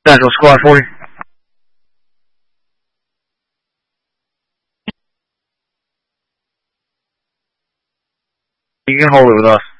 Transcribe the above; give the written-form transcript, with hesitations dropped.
Central Squad 40. You can hold it with us.